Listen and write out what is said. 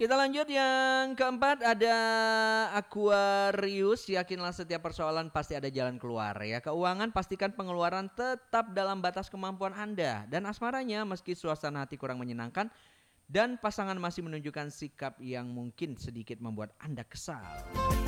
Kita lanjut yang keempat, ada Aquarius. Yakinlah setiap persoalan pasti ada jalan keluar ya. Keuangan, pastikan pengeluaran tetap dalam batas kemampuan Anda. Dan asmaranya, meski suasana hati kurang menyenangkan dan pasangan masih menunjukkan sikap yang mungkin sedikit membuat Anda kesal.